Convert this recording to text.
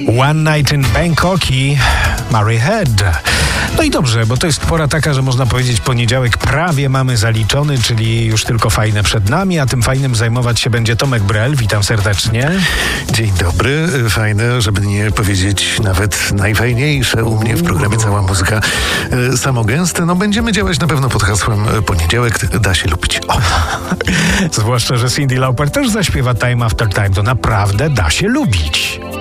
One Night in Bangkok i Mary Head. No i dobrze, bo to jest pora taka, że można powiedzieć, poniedziałek prawie mamy zaliczony, czyli już tylko fajne przed nami, a tym fajnym zajmować się będzie Tomek Brel. Witam serdecznie. Dzień dobry. Fajne, żeby nie powiedzieć nawet najfajniejsze u mnie w programie Cała Muzyka Samogęste. No będziemy działać na pewno pod hasłem poniedziałek da się lubić. O. Zwłaszcza, że Cyndi Lauper też zaśpiewa Time After Time. To naprawdę da się lubić.